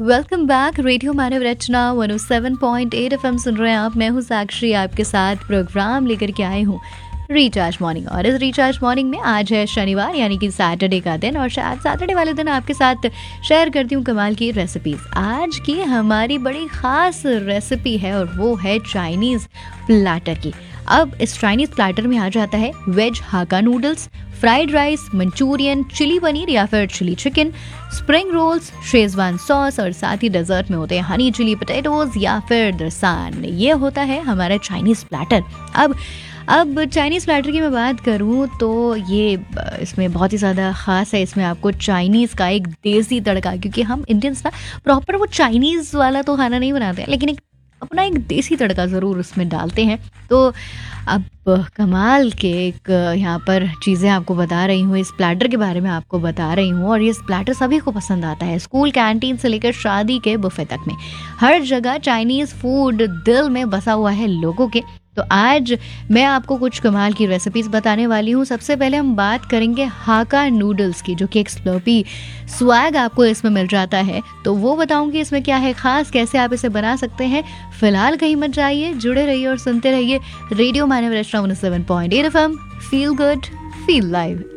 Welcome back. Radio मानव रचना 107.8 FM सुन रहे हैं आप। मैं हूँ साक्षी, आपके साथ प्रोग्राम लेकर के आई हूँ रिचार्ज मॉर्निंग। और इस रिचार्ज मॉर्निंग में आज है शनिवार यानी कि सैटरडे का दिन, और शायद सैटरडे वाले दिन आपके साथ शेयर करती हूँ कमाल की रेसिपीज। आज की हमारी बड़ी खास रेसिपी है और वो है चाइनीज़ प्लाटर की। अब इस चाइनीज़ प्लाटर में आ जाता है वेज हाका noodles, fried rice, Manchurian, chilli paneer या फिर chilli chicken, spring rolls, Schezwan sauce, और साथ ही डेजर्ट में होते हैं हनी चिली पोटैटोज या फिर दरसान। ये होता है हमारा चाइनीज़ प्लाटर। अब चाइनीज़ प्लाटर की मैं बात करूँ तो ये इसमें बहुत ही ज़्यादा ख़ास है। इसमें आपको चाइनीज़ का एक देसी तड़का, क्योंकि हम इंडियंस ना प्रॉपर वो चाइनीज़ वाला तो खाना नहीं बनाते हैं, लेकिन अपना एक देसी तड़का ज़रूर उसमें डालते हैं। तो अब कमाल के एक यहाँ पर चीज़ें आपको बता रही हूँ, इस प्लाटर के बारे में आपको बता रही हूँ। और ये प्लाटर सभी को पसंद आता है, स्कूल कैंटीन से लेकर शादी के बुफे तक में हर जगह चाइनीज़ फूड दिल में बसा हुआ है लोगों के। तो आज मैं आपको कुछ कमाल की रेसिपीज़ बताने वाली हूँ। सबसे पहले हम बात करेंगे हाका नूडल्स की, जो कि एक स्लर्पी स्वैग आपको इसमें मिल जाता है। तो वो बताऊंगी इसमें क्या है खास, कैसे आप इसे बना सकते हैं। फिलहाल कहीं मत जाइए, जुड़े रहिए और सुनते रहिए रेडियो मानव रचना 107.8 FM. Feel good, feel live.